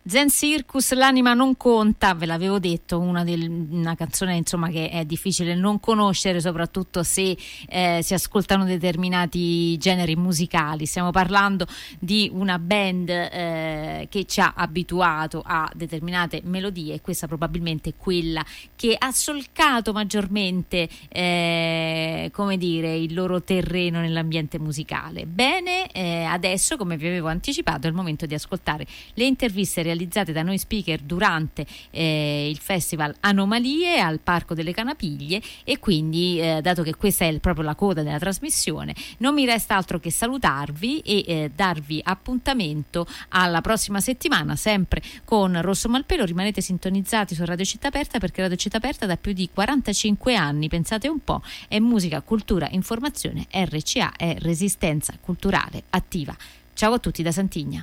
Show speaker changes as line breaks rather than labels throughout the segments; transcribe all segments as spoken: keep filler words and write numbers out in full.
Zen Circus, l'anima non conta, ve l'avevo detto, una, del, una canzone insomma che è difficile non conoscere, soprattutto se eh, si ascoltano determinati generi musicali. Stiamo parlando di una band eh, che ci ha abituato a determinate melodie, e questa probabilmente è quella che ha solcato maggiormente eh, come dire, il loro terreno nell'ambiente musicale. Bene, eh, adesso, come vi avevo anticipato, è il momento di ascoltare le interviste realizzate da noi speaker durante eh, il festival Anomalie al Parco delle Canapiglie, e quindi eh, dato che questa è proprio la coda della trasmissione, non mi resta altro che salutarvi e eh, darvi appuntamento alla prossima settimana, sempre con Rosso Malpelo. Rimanete sintonizzati su Radio Città Aperta, perché Radio Città Aperta da più di quarantacinque anni, pensate un po', è musica, cultura, informazione. R C A è resistenza culturale attiva. Ciao a tutti da Santigna.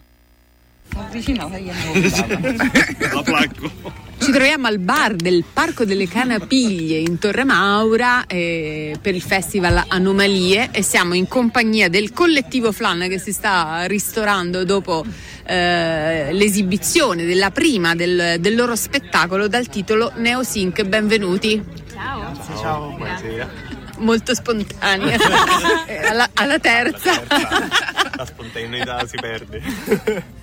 La placco.
Ci troviamo al bar del Parco delle Canapiglie in Torre Maura eh, per il festival Anomalie, e siamo in compagnia del collettivo Flan che si sta ristorando dopo eh, l'esibizione della prima del, del loro spettacolo dal titolo Neosync. Benvenuti.
Ciao.
Ciao, buonasera.
Molto spontanea. alla, alla terza.
La terza. La spontaneità si perde.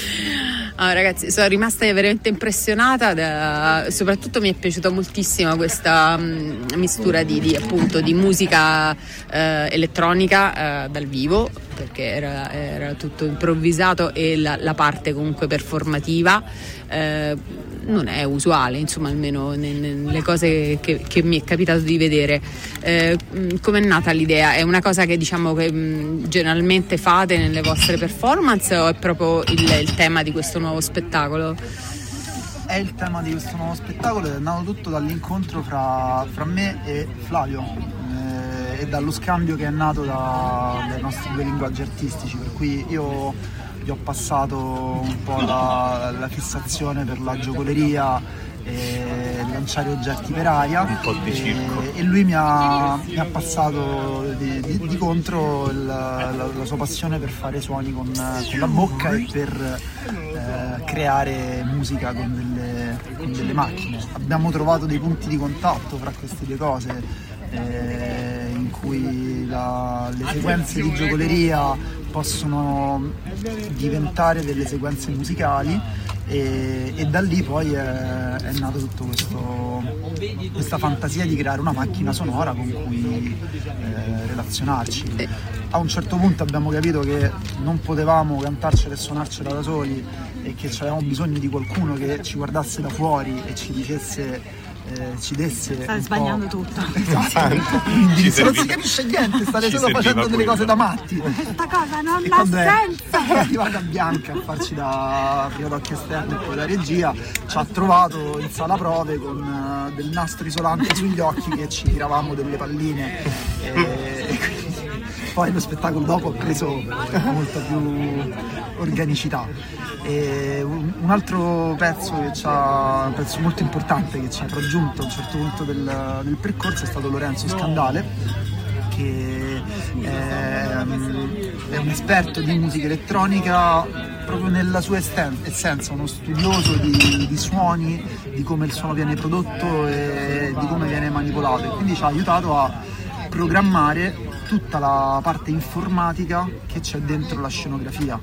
Ah, ragazzi, sono rimasta veramente impressionata da, soprattutto mi è piaciuta moltissimo questa um, mistura di, di appunto di musica eh, elettronica eh, dal vivo, perché era, era tutto improvvisato, e la, la parte comunque performativa eh, non è usuale, insomma, almeno nelle cose che, che mi è capitato di vedere. Eh, com'è nata l'idea? È una cosa che diciamo che mh, generalmente fate nelle vostre performance, o è proprio il, il tema di questo nuovo spettacolo?
È il tema di questo nuovo spettacolo, è nato tutto dall'incontro fra, fra me e Flavio eh, e dallo scambio che è nato da, dai nostri due linguaggi artistici, per cui io gli ho passato un po' la, la fissazione per la giocoleria e lanciare oggetti per aria,
un po' di circo,
e, e lui mi ha, mi ha passato di, di, di contro il, la, la sua passione per fare suoni con, con la bocca e per eh, creare musica con delle, con delle macchine. Abbiamo trovato dei punti di contatto fra queste due cose, eh, in cui la, le sequenze di giocoleria possono diventare delle sequenze musicali, e, e da lì poi è, è nato tutto questo, questa fantasia di creare una macchina sonora con cui eh, relazionarci. A un certo punto abbiamo capito che non potevamo cantarcela e suonarcela da soli, e che avevamo bisogno di qualcuno che ci guardasse da fuori e ci dicesse, Eh, ci desse.
State sbagliando tutto.
Esatto. Quindi se non si capisce niente, state solo facendo delle cose da matti.
Questa cosa non
E
ha
quando è,
senso.
è arrivata Bianca a farci da prima d'occhio esterno e poi da regia, ci ha trovato in sala prove con uh, del nastro isolante sugli occhi, che ci tiravamo delle palline, e, e quindi poi lo spettacolo dopo ha preso molta più organicità. E un altro pezzo che ci ha, un pezzo molto importante che ci ha raggiunto a un certo punto del, del percorso è stato Lorenzo Scandale, che è, è un esperto di musica elettronica proprio nella sua essenza, uno studioso di, di suoni, di come il suono viene prodotto e di come viene manipolato, e quindi ci ha aiutato a programmare tutta la parte informatica che c'è dentro la scenografia,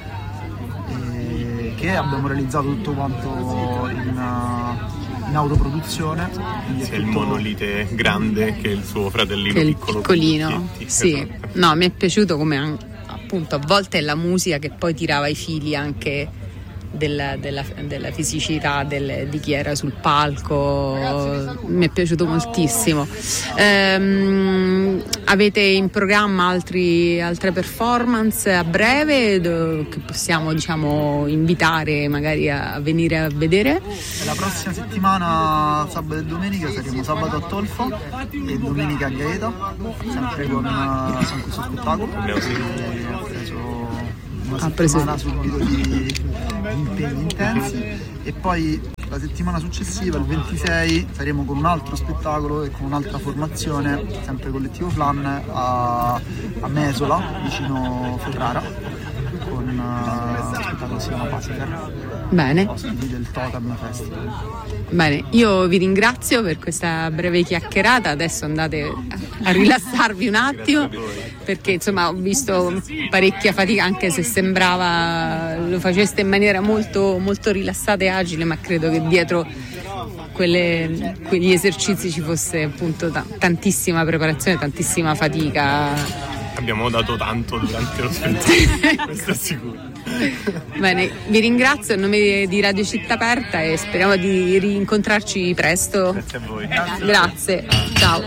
che abbiamo realizzato tutto quanto in, in autoproduzione.
Sia il monolite grande che il suo fratellino
che il
piccolo,
piccolino. Sì,
esatto.
No, mi è piaciuto come appunto a volte è la musica che poi tirava i fili anche della, della, della fisicità del, di chi era sul palco. Mi è piaciuto moltissimo. Ehm, avete in programma altri, altre performance a breve do, che possiamo, diciamo, invitare magari a venire a vedere?
La prossima settimana, sabato e domenica, saremo sabato a Tolfo e domenica a Gaeta, sempre con, uh, con questo spettacolo. E ho preso una
Ha preso
settimana subito di, di impegni intensi, e poi la settimana successiva, il ventisei, saremo con un altro spettacolo e con un'altra formazione, sempre collettivo Flan, a, a Mesola, vicino Ferrara, con uh, spettacolo si chiama Pacifer.
Bene.
Ospiti del Totem Festival.
Bene, io vi ringrazio per questa breve chiacchierata, adesso andate a rilassarvi un attimo perché insomma ho visto parecchia fatica, anche se sembrava lo faceste in maniera molto, molto rilassata e agile, ma credo che dietro quelle, quegli esercizi ci fosse appunto t- tantissima preparazione, tantissima fatica.
Abbiamo dato tanto durante lo spettacolo, questo è sicuro.
Bene, vi ringrazio a nome di Radio Città Aperta e speriamo di rincontrarci presto.
Grazie a voi.
Grazie, ciao.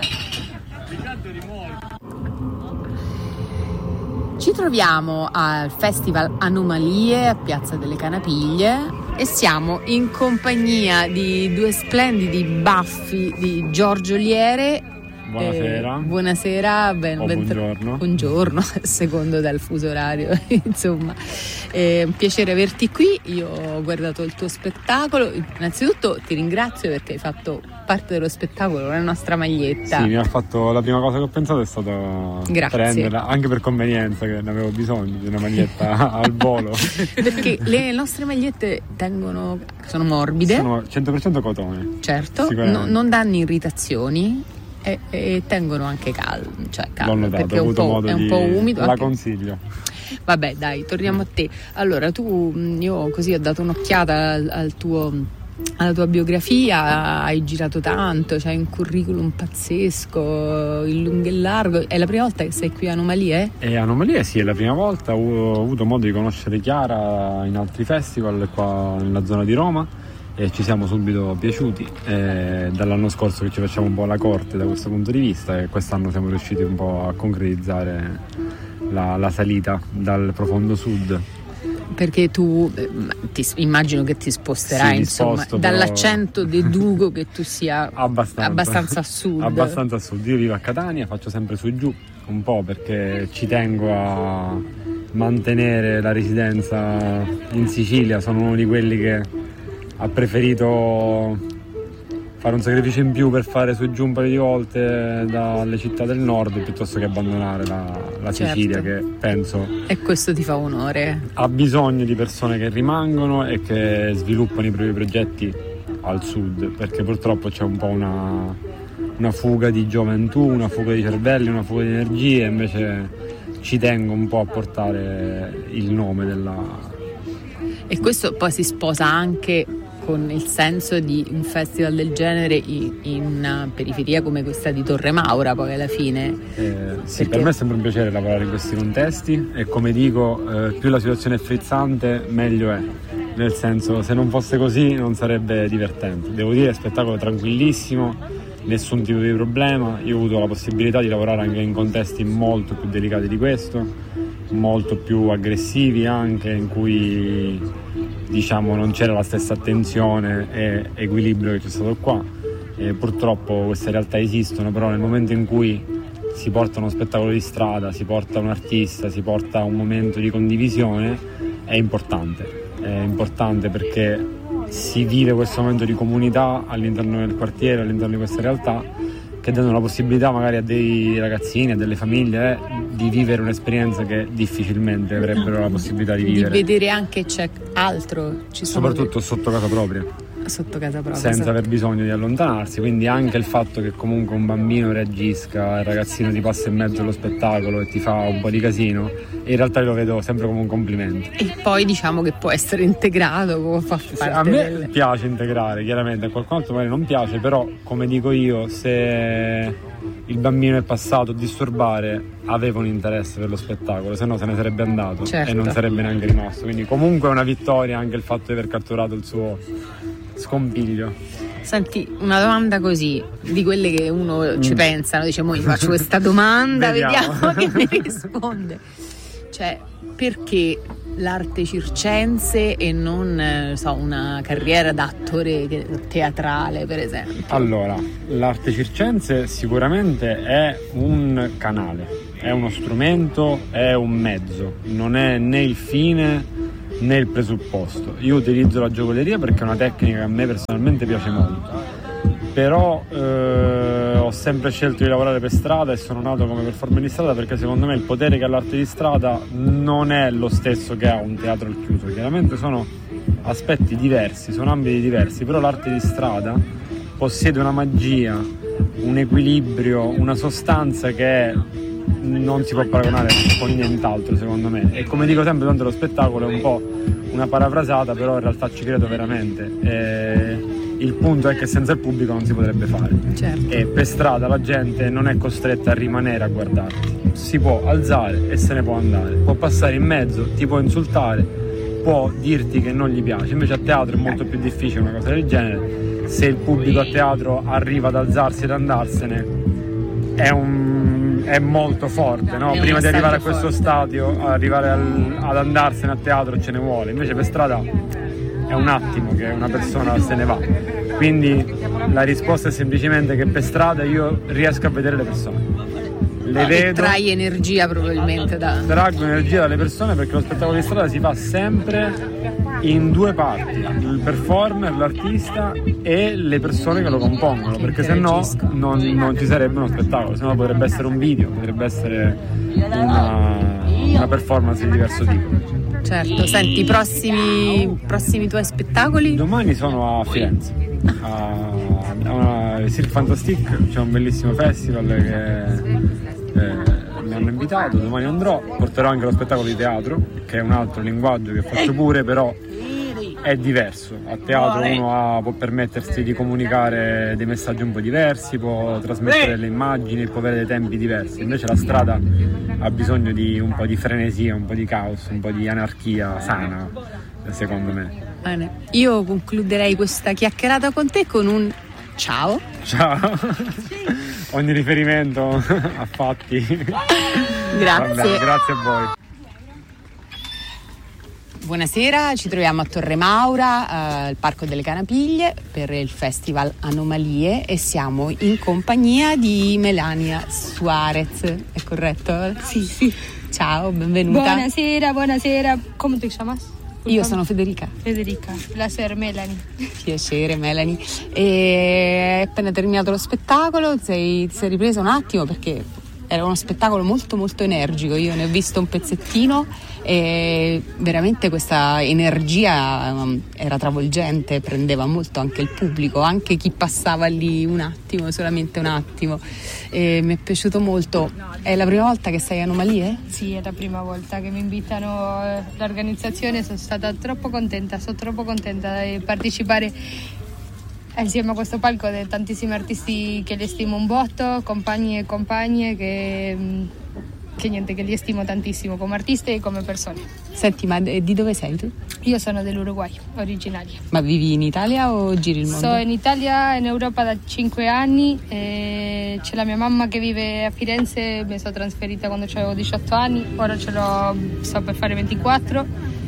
Ci troviamo al Festival Anomalie a Piazza delle Canapiglie e siamo in compagnia di due splendidi baffi di Giorgio Liere.
Buonasera.
Eh, buonasera, ben,
o
ben
buongiorno.
Buongiorno, secondo dal fuso orario, insomma. È un piacere averti qui, io ho guardato il tuo spettacolo, innanzitutto ti ringrazio perché hai fatto parte dello spettacolo, la nostra maglietta.
Sì, mi ha fatto, la prima cosa che ho pensato è stata
Grazie.
prenderla, anche per convenienza, che ne avevo bisogno di una maglietta al volo.
Perché le nostre magliette tengono, sono morbide.
Sono cento per cento cotone.
Certo, no, non danno irritazioni. E, e tengono anche caldo, cioè caldo,
L'ho notato,
perché è
ho
un
avuto
po',
modo
è un
di...
po' umido.
La
anche...
consiglio.
Vabbè, dai, torniamo a te. Allora, tu, io così ho dato un'occhiata al, al tuo, alla tua biografia, hai girato tanto, c'hai un curriculum pazzesco, in lungo e largo. È la prima volta che sei qui a Anomalie?
E Anomalie sì, è la prima volta, ho avuto modo di conoscere Chiara in altri festival qua nella zona di Roma e ci siamo subito piaciuti, e dall'anno scorso che ci facciamo un po' la corte da questo punto di vista e quest'anno siamo riusciti un po' a concretizzare la, la salita dal profondo sud.
Perché tu eh, ti, immagino che ti sposterai,
Sì,
insomma,
sposto,
dall'accento deduco che tu sia
abbastanza,
abbastanza a sud.
Abbastanza a sud. Io vivo a Catania, faccio sempre su e giù, un po' perché ci tengo a mantenere la residenza in Sicilia, sono uno di quelli che ha preferito fare un sacrificio in più per fare su e giù un paio di volte dalle città del nord piuttosto che abbandonare la, la Sicilia,
certo.
Che penso
E questo ti fa onore.
ha bisogno di persone che rimangono e che sviluppano i propri progetti al sud, perché purtroppo c'è un po' una, una fuga di gioventù, una fuga di cervelli, una fuga di energie, invece ci tengo un po' a portare il nome della...
E questo poi si sposa anche con il senso di un festival del genere in, in una periferia come questa di Torre Maura, poi alla fine.
Eh, sì,
Perché...
per me è sempre un piacere lavorare in questi contesti e come dico, eh, più la situazione è frizzante meglio è, nel senso, se non fosse così non sarebbe divertente. Devo dire, spettacolo tranquillissimo, nessun tipo di problema. Io ho avuto la possibilità di lavorare anche in contesti molto più delicati di questo, molto più aggressivi anche, in cui diciamo non c'era la stessa attenzione e equilibrio che c'è stato qua, e purtroppo queste realtà esistono, però nel momento in cui si porta uno spettacolo di strada, si porta un artista, si porta un momento di condivisione, è importante, è importante perché si vive questo momento di comunità all'interno del quartiere, all'interno di queste realtà, che danno la possibilità magari a dei ragazzini, a delle famiglie, eh, di vivere un'esperienza che difficilmente avrebbero la possibilità di vivere.
Di vedere anche c'è altro, ci sono
soprattutto
dei...
sotto casa propria.
Sotto casa propria.
Senza
esatto.
aver bisogno di allontanarsi, quindi anche il fatto che comunque un bambino reagisca, il ragazzino ti passa in mezzo allo spettacolo e ti fa un po' di casino, in realtà lo vedo sempre come un complimento.
E poi diciamo che può essere integrato, può far parte
A me
del...
piace integrare, chiaramente, a qualcun altro magari non piace, però come dico io, se il bambino è passato a disturbare, aveva un interesse per lo spettacolo, se no se ne sarebbe andato,
certo.
E non sarebbe neanche rimasto, quindi comunque è una vittoria anche il fatto di aver catturato il suo scompiglio.
Senti, una domanda così, di quelle che uno ci
Mm.
pensa, no? Dice, mo gli faccio questa domanda,
Vediamo.
vediamo che mi risponde. Cioè, perché l'arte circense e non, eh, so, una carriera da attore teatrale, per esempio?
Allora, l'arte circense sicuramente è un canale, è uno strumento, è un mezzo, non è né il fine né il presupposto. Io utilizzo la giocoleria perché è una tecnica che a me personalmente piace molto, però eh, ho sempre scelto di lavorare per strada e sono nato come performer di strada perché secondo me il potere che ha l'arte di strada non è lo stesso che ha un teatro al chiuso. Chiaramente sono aspetti diversi, sono ambiti diversi, però l'arte di strada possiede una magia, un equilibrio, una sostanza che non si può paragonare con nient'altro secondo me. E come dico sempre, tanto lo spettacolo è un po' una parafrasata, però in realtà ci credo veramente. E il punto è che senza il pubblico non si potrebbe fare.
Certo.
E per strada la gente non è costretta a rimanere a guardarti, si può alzare e se ne può andare, può passare in mezzo, ti può insultare, può dirti che non gli piace. Invece a teatro è molto più difficile una cosa del genere. Se il pubblico a teatro arriva ad alzarsi ed andarsene è, un, è molto forte, no? Prima di arrivare a questo stadio, arrivare al, ad andarsene a teatro ce ne vuole. Invece per strada è un attimo che una persona se ne va. Quindi la risposta è semplicemente che per strada io riesco a vedere le persone, le vedo,
e trai energia probabilmente da...
traggo energia dalle persone, perché lo spettacolo di strada si fa sempre in due parti: il performer, l'artista, e le persone che lo compongono, perché se no non, non ci sarebbe uno spettacolo, se no potrebbe essere un video, potrebbe essere una, una performance di diverso tipo.
Certo. Senti, i prossimi, prossimi tuoi spettacoli?
Domani sono a Firenze, a, a Cirque Fantastique, c'è un bellissimo festival che eh, mi hanno invitato. Domani andrò, porterò anche lo spettacolo di teatro, che è un altro linguaggio che faccio pure, però è diverso. A teatro uno ha, può permettersi di comunicare dei messaggi un po' diversi, può trasmettere delle immagini, può avere dei tempi diversi. Invece la strada ha bisogno di un po' di frenesia, un po' di caos, un po' di anarchia sana, secondo me.
Bene, io concluderei questa chiacchierata con te con un ciao.
Ciao. Ogni riferimento a fatti.
Grazie.
Vabbè, grazie a voi.
Buonasera, ci troviamo a Torre Maura, eh, al Parco delle Canapiglie, per il Festival Anomalie, e siamo in compagnia di Melania Suarez, è corretto?
Sì, sì.
Ciao, benvenuta.
Buonasera, buonasera. Come ti chiamas?
Io sono Federica.
Federica, placer Melanie.
Piacere Melanie. E appena terminato lo spettacolo, sei, ti sei ripresa un attimo perché era uno spettacolo molto molto energico, io ne ho visto un pezzettino e veramente questa energia um, era travolgente, prendeva molto anche il pubblico, anche chi passava lì un attimo, solamente un attimo, e mi è piaciuto molto. È la prima volta che sei a Anomalie?
Sì, è la prima volta che mi invitano all'organizzazione, sono stata troppo contenta, sono troppo contenta di partecipare insieme a questo palco di tantissimi artisti che li stimo un botto, compagni e compagne che, che niente, che li stimo tantissimo come artisti e come persone.
Senti, ma di dove sei tu?
Io sono dell'Uruguay, originaria.
Ma vivi in Italia o giri il mondo?
Sono in Italia, in Europa da cinque anni, e c'è la mia mamma che vive a Firenze, mi sono trasferita quando avevo diciotto anni, ora ce l'ho, sto per fare ventiquattro,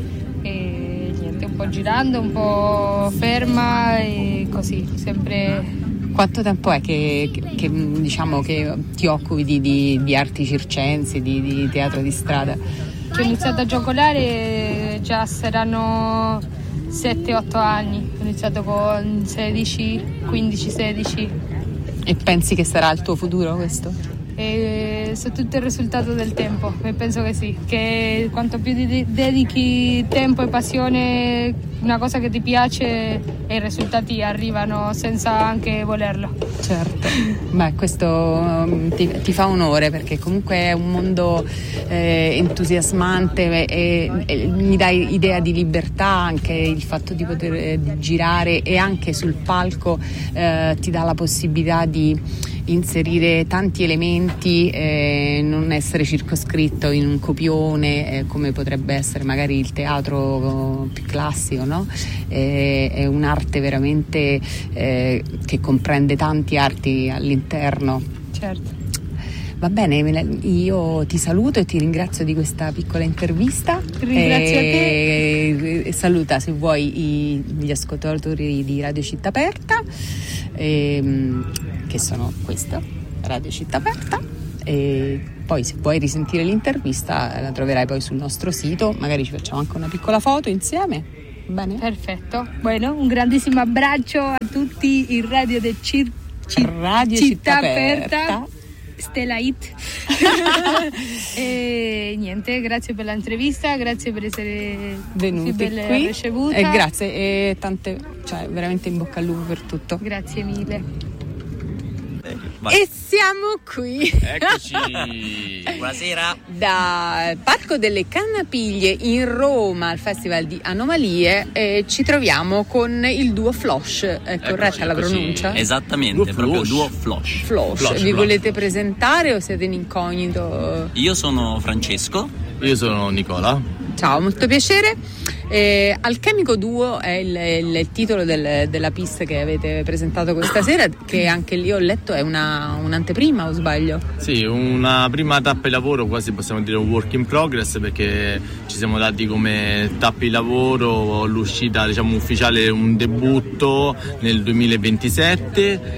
e un po' girando, un po' ferma e così, sempre.
Quanto tempo è che, che, che diciamo che ti occupi di, di, di arti circensi, di, di teatro di strada?
Che ho iniziato a giocare già saranno sette otto anni, ho iniziato con sedici, quindici sedici.
E pensi che sarà il tuo futuro questo?
E su tutto il risultato del tempo, e penso che sì, che quanto più dedichi tempo e passione una cosa che ti piace, e i risultati arrivano senza anche volerlo.
Certo, beh, questo um, ti, ti fa onore, perché comunque è un mondo eh, entusiasmante e, e mi dà idea di libertà, anche il fatto di poter eh, di girare, e anche sul palco eh, ti dà la possibilità di inserire tanti elementi, eh, non essere circoscritto in un copione eh, come potrebbe essere magari il teatro più classico, no? Eh, è un'arte veramente eh, che comprende tanti arti all'interno.
Certo.
Va bene, io ti saluto e ti ringrazio di questa piccola intervista.
Ringrazio
e,
a te.
E saluta, se vuoi, i, gli ascoltatori di Radio Città Aperta, e, che sono questo, Radio Città Aperta. E poi, se vuoi risentire l'intervista, la troverai poi sul nostro sito, magari ci facciamo anche una piccola foto insieme. Bene?
Perfetto. Bueno, un grandissimo abbraccio a tutti in Radio del Cirque C-
Radio
Città,
Città
Aperta,
Aperta.
Stella Hit. E niente, grazie per l'intervista, grazie per essere
Venuti
così ben
qui
ricevuta.
e grazie e tante, cioè veramente in bocca al lupo per tutto.
Grazie mille.
Vai.
E siamo qui.
Eccoci. Buonasera.
Da Parco delle Cannapiglie in Roma al Festival di Anomalie eh, ci troviamo con il duo Flosh, è corretta
Eccoci,
la
eccoci.
pronuncia?
Esattamente,
Duo
proprio
Flosh.
duo Flosh.
Flosh.
Flosh,
Vi
Flosh.
volete presentare o siete in incognito?
Io sono Francesco.
Io sono Nicola.
Ciao, molto piacere. Eh, Alchemico Duo è il, il- il titolo del- della pista che avete presentato questa sera, che anche lì ho letto è una, un'anteprima, o sbaglio?
Sì, una prima tappa di lavoro, quasi possiamo dire un work in progress, perché ci siamo dati come tappa di lavoro l'uscita, diciamo, ufficiale, un debutto nel duemilaventisette.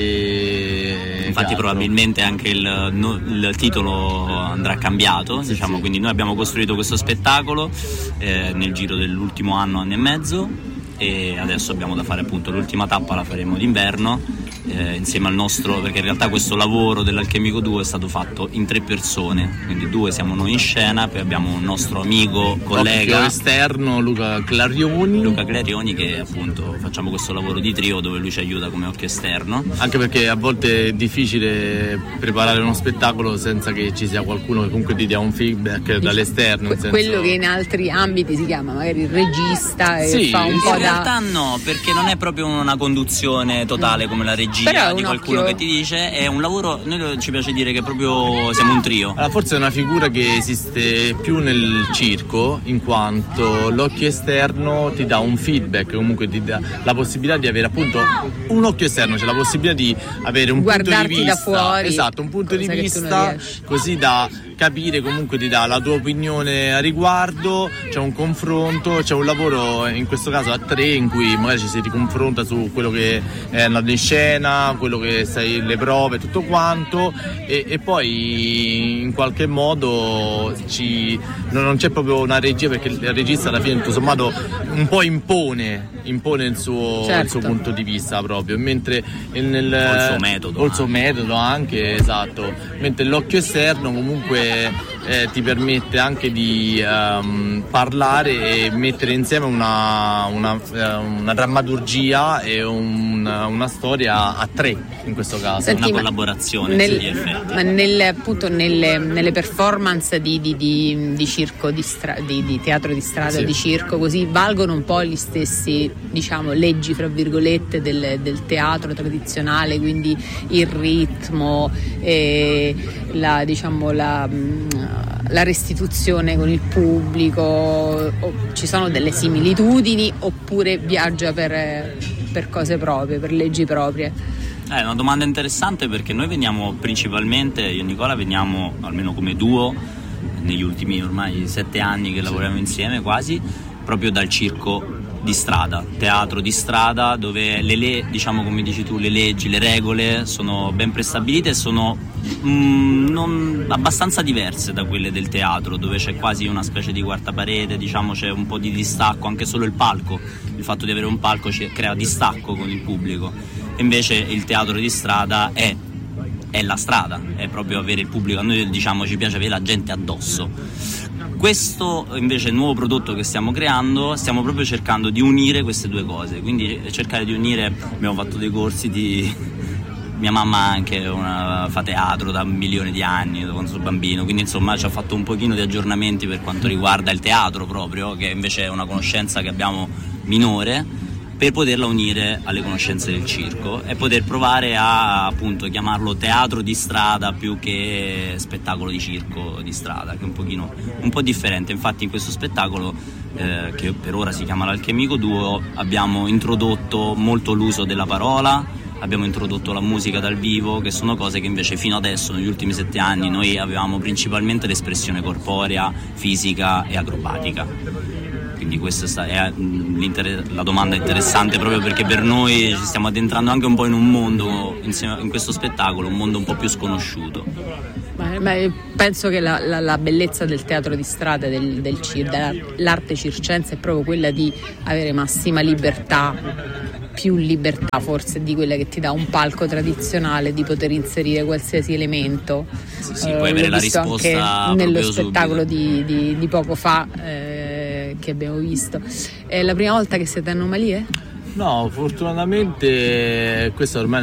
E
Infatti probabilmente anche il, no- il titolo andrà cambiato, diciamo,
sì.
quindi noi abbiamo costruito questo spettacolo eh, nel giro dell'ultimo anno, anno e mezzo, e adesso abbiamo da fare appunto l'ultima tappa, la faremo d'inverno eh, insieme al nostro, perché in realtà questo lavoro dell'Alchemico Duo è stato fatto in tre persone, quindi due siamo noi in scena, poi abbiamo un nostro amico, collega
Occhio esterno, Luca Clarioni.
Luca Clarioni, che appunto facciamo questo lavoro di trio dove lui ci aiuta come occhio esterno.
Anche perché a volte è difficile preparare uno spettacolo senza che ci sia qualcuno che comunque ti dia un feedback dall'esterno.
Que-
nel senso...
Quello che in altri ambiti si chiama magari il regista e
Sì,
fa un
in
po'
In
da...
realtà no, perché non è proprio una conduzione totale come la regia
Però è
di
un
qualcuno
occhio.
che ti dice, è un lavoro, noi ci piace dire che proprio siamo un trio.
Allora, forse è una figura che esiste più nel circo, in quanto l'occhio esterno ti dà un feedback, comunque ti dà la possibilità di avere appunto un occhio esterno, cioè la possibilità di avere un
Guardarti
punto di
da
vista,
fuori,
esatto, un punto di
cosa che tu non
vista
riesci.
così da capire, comunque ti dà la tua opinione a riguardo, c'è un confronto, c'è un lavoro in questo caso a tre in cui magari ci si riconfronta su quello che è andato in scena, quello che sei, le prove, tutto quanto, e, e poi in qualche modo ci, non, non c'è proprio una regia, perché il regista alla fine tutto sommato un po' impone impone il suo,
Certo.
il suo punto di vista proprio, mentre nel,
O il suo metodo
o il suo
anche.
metodo anche, esatto, mentre l'occhio esterno comunque eh, ti permette anche di ehm, parlare e mettere insieme una, una, eh, una drammaturgia e un, una storia a tre in questo caso.
Senti,
Una
ma
collaborazione,
nel-
sì, di effetti.
ma nelle, appunto nelle, nelle performance di, di, di, di circo, di, stra- di, di teatro di strada,
Sì.
di circo, così valgono un po' gli stessi, diciamo, leggi fra virgolette del, del teatro tradizionale, quindi il ritmo, e la, diciamo, la, la restituzione con il pubblico, o ci sono delle similitudini oppure viaggia per, per cose proprie, per leggi proprie?
È una domanda interessante, perché noi veniamo principalmente, io e Nicola veniamo almeno come duo negli ultimi ormai sette anni che lavoriamo insieme quasi, proprio dal circo di strada, teatro di strada, dove le, le diciamo, come dici tu, le leggi, le regole sono ben prestabilite e sono mm, non, abbastanza diverse da quelle del teatro, dove c'è quasi una specie di quarta parete, diciamo, c'è un po' di distacco, anche solo il palco, il fatto di avere un palco ci crea distacco con il pubblico. Invece il teatro di strada è, è la strada, è proprio avere il pubblico, a noi, diciamo, ci piace avere la gente addosso. Questo invece, il nuovo prodotto che stiamo creando, stiamo proprio cercando di unire queste due cose, quindi cercare di unire, abbiamo fatto dei corsi di... Mia mamma anche una, fa teatro da un milione di anni, da quando sono bambino, quindi insomma ci ha fatto un pochino di aggiornamenti per quanto riguarda il teatro proprio, che invece è una conoscenza che abbiamo minore, per poterla unire alle conoscenze del circo e poter provare a, appunto, chiamarlo teatro di strada più che spettacolo di circo di strada, che è un pochino un po' differente. Infatti in questo spettacolo, eh, che per ora si chiama l'Alchemico Duo, abbiamo introdotto molto l'uso della parola, abbiamo introdotto la musica dal vivo, che sono cose che invece fino adesso, negli ultimi sette anni, noi avevamo principalmente l'espressione corporea, fisica e acrobatica. Quindi questa è la domanda interessante, proprio perché per noi ci stiamo addentrando anche un po' in un mondo, insieme in questo spettacolo, un mondo un po' più sconosciuto.
Ma Eh, beh, penso che la, la, la bellezza del teatro di strada, del, del, dell'arte circense, è proprio quella di avere massima libertà, più libertà forse di quella che ti dà un palco tradizionale, di poter inserire qualsiasi elemento.
Sì, sì, eh, puoi avere la risposta
anche nello spettacolo
subito.
di, di, di poco fa eh, che abbiamo visto. È la prima volta che siete a Anomalie?
No, fortunatamente questa ormai